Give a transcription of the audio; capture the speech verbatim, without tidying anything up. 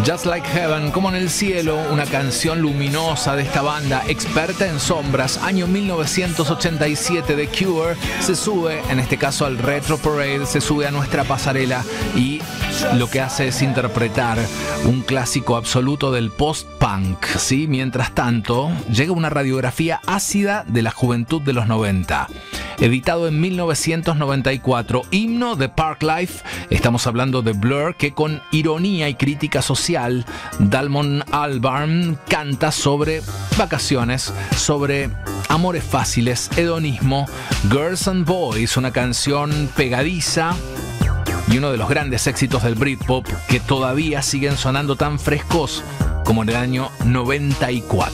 Just Like Heaven, como en el cielo, una canción luminosa de esta banda experta en sombras. Año mil novecientos ochenta y siete, The Cure se sube, en este caso al Retro Parade, se sube a nuestra pasarela y lo que hace es interpretar un clásico absoluto del post-punk, ¿sí? Mientras tanto, llega una radiografía ácida de la juventud de los noventa. Editado en mil novecientos noventa y cuatro, Himno de Parklife. Estamos hablando de Blur, que con ironía y crítica social, Damon Albarn canta sobre vacaciones, sobre amores fáciles, hedonismo. Girls and Boys, una canción pegadiza y uno de los grandes éxitos del Britpop que todavía siguen sonando tan frescos como en el año noventa y cuatro.